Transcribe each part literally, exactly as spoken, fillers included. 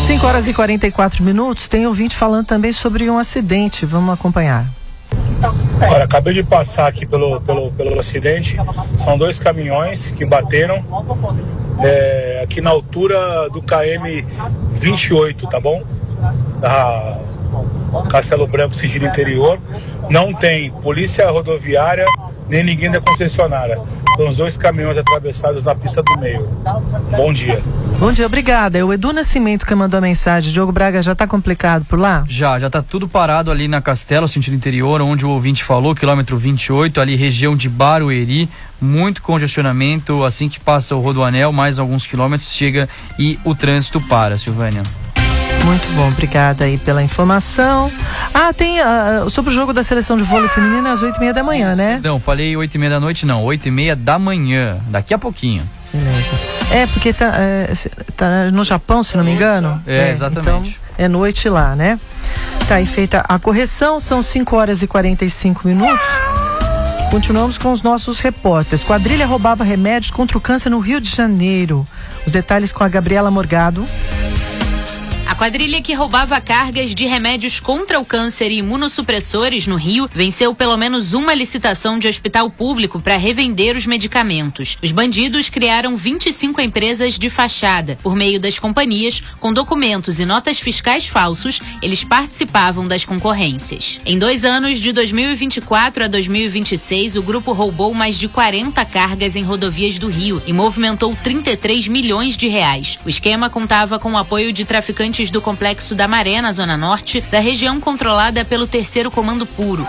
cinco horas e quarenta e quatro minutos, tem ouvinte falando também sobre um acidente, vamos acompanhar. Olha, acabei de passar aqui pelo, pelo, pelo acidente, são dois caminhões que bateram é, aqui na altura do K M vinte e oito, tá bom? Da Castelo Branco, Sigilo Interior. Não tem polícia rodoviária, nem ninguém da concessionária. São os dois caminhões atravessados na pista do meio. Bom dia. Bom dia, obrigada. É o Edu Nascimento que mandou a mensagem. Diogo Braga, já está complicado por lá? Já, já está tudo parado ali na Castelo, sentido interior, onde o ouvinte falou, quilômetro vinte e oito, ali região de Barueri, muito congestionamento, assim que passa o Rodoanel, mais alguns quilômetros, chega e o trânsito para, Silvânia. Muito bom, obrigada aí pela informação. Ah, tem uh, sobre o jogo da seleção de vôlei feminina às oito e meia da manhã, né? Não, falei oito e meia da noite, não, oito e meia da manhã, daqui a pouquinho. Beleza. É, porque tá, é, tá no Japão, se não me engano. É, exatamente. Então é noite lá, né? Tá aí feita a correção, são cinco horas e quarenta e cinco minutos. Continuamos com os nossos repórteres. Quadrilha roubava remédios contra o câncer no Rio de Janeiro. Os detalhes com a Gabriela Morgado. A quadrilha que roubava cargas de remédios contra o câncer e imunossupressores no Rio venceu pelo menos uma licitação de hospital público para revender os medicamentos. Os bandidos criaram vinte e cinco empresas de fachada. Por meio das companhias, com documentos e notas fiscais falsos, eles participavam das concorrências. Em dois anos, de dois mil e vinte e quatro a dois mil e vinte e seis, o grupo roubou mais de quarenta cargas em rodovias do Rio e movimentou trinta e três milhões de reais. O esquema contava com o apoio de traficantes do Complexo da Maré, na Zona Norte, da região controlada pelo Terceiro Comando Puro.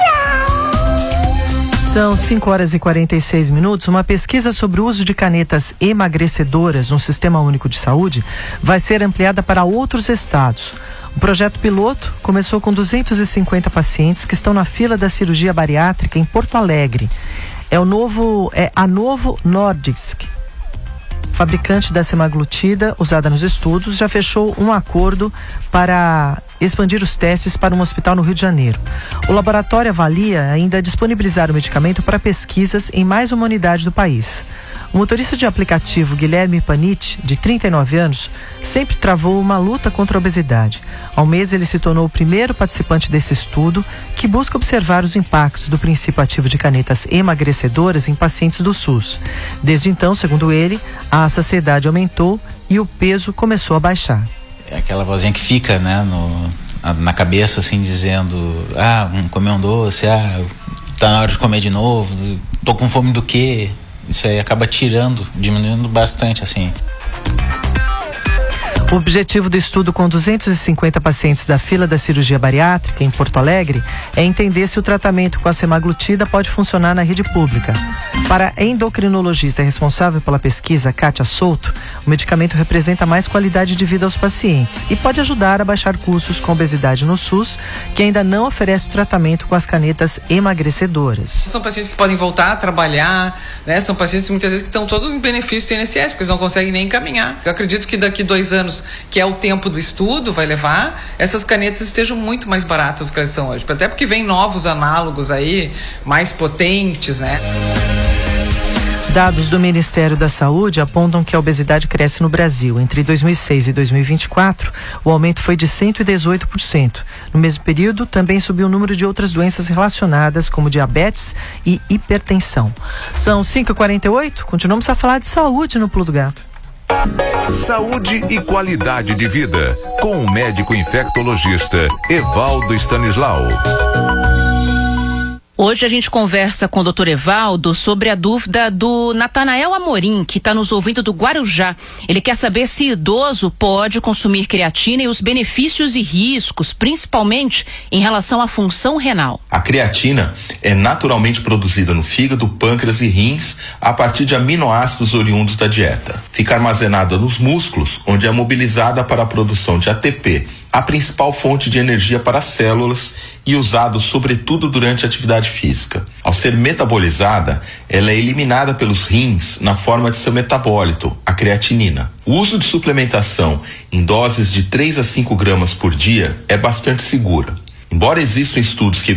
São cinco horas e quarenta e seis minutos. Uma pesquisa sobre o uso de canetas emagrecedoras no Sistema Único de Saúde vai ser ampliada para outros estados. O projeto piloto começou com duzentos e cinquenta pacientes que estão na fila da cirurgia bariátrica em Porto Alegre. É o novo, é a Novo Nordisk, fabricante da semaglutida usada nos estudos, já fechou um acordo para expandir os testes para um hospital no Rio de Janeiro. O laboratório avalia ainda disponibilizar o medicamento para pesquisas em mais uma unidade do país. O motorista de aplicativo Guilherme Paniti, de trinta e nove anos, sempre travou uma luta contra a obesidade. Ao mês, ele se tornou o primeiro participante desse estudo que busca observar os impactos do princípio ativo de canetas emagrecedoras em pacientes do SUS. Desde então, segundo ele, a saciedade aumentou e o peso começou a baixar. É aquela vozinha que fica, né, no, na cabeça, assim, dizendo: ah, comer um doce, ah, tá na hora de comer de novo, tô com fome do quê? Isso aí acaba tirando, diminuindo bastante, assim. O objetivo do estudo com duzentos e cinquenta pacientes da fila da cirurgia bariátrica em Porto Alegre é entender se o tratamento com a semaglutida pode funcionar na rede pública. Para a endocrinologista responsável pela pesquisa, Kátia Souto, o medicamento representa mais qualidade de vida aos pacientes e pode ajudar a baixar custos com obesidade no SUS, que ainda não oferece o tratamento com as canetas emagrecedoras. São pacientes que podem voltar a trabalhar, né? São pacientes muitas vezes que estão todos em benefício do I N S S, porque eles não conseguem nem caminhar. Eu acredito que daqui dois anos, que é o tempo do estudo, vai levar, essas canetas estejam muito mais baratas do que elas são hoje. Até porque vem novos análogos aí, mais potentes, né? Dados do Ministério da Saúde apontam que a obesidade cresce no Brasil. Entre dois mil e seis e dois mil e vinte e quatro, o aumento foi de cento e dezoito por cento. No mesmo período, também subiu o número de outras doenças relacionadas, como diabetes e hipertensão. São cinco e quarenta e oito, continuamos a falar de saúde no Pulo do Gato. Saúde e qualidade de vida, com o médico infectologista Evaldo Stanislau. Hoje a gente conversa com o doutor Evaldo sobre a dúvida do Natanael Amorim, que está nos ouvindo do Guarujá. Ele quer saber se idoso pode consumir creatina e os benefícios e riscos, principalmente em relação à função renal. A creatina é naturalmente produzida no fígado, pâncreas e rins a partir de aminoácidos oriundos da dieta. Fica armazenada nos músculos, onde é mobilizada para a produção de A T P, a principal fonte de energia para as células e usado sobretudo durante a atividade física. Ao ser metabolizada, ela é eliminada pelos rins na forma de seu metabólito, a creatinina. O uso de suplementação em doses de três a cinco gramas por dia é bastante segura. Embora existam estudos que